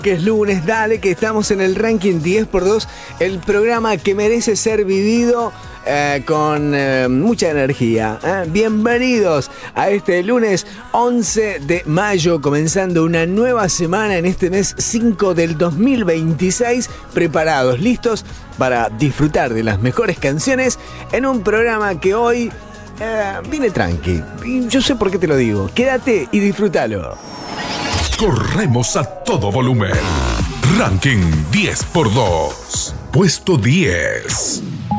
Que es lunes, dale, que estamos en el ranking 10x2, el programa que merece ser vivido con mucha energía. Bienvenidos a este lunes 11 de mayo, comenzando una nueva semana en este mes 5 del 2026, preparados, listos para disfrutar de las mejores canciones en un programa que hoy viene tranqui. Y yo sé por qué te lo digo, quédate y disfrútalo. Corremos a todo volumen. Ranking 10x2. Puesto 10.